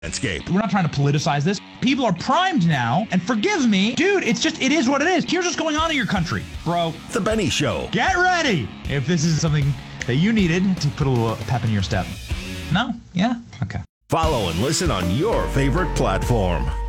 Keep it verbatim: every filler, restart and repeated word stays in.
landscape. We're not trying to politicize this. People are primed now, and forgive me, dude, it's just, it is what it is. Here's what's going on in your country, bro. The Benny Show. Get ready if this is something that you needed to put a little pep in your step. No? Yeah? Okay. Follow and listen on your favorite platform.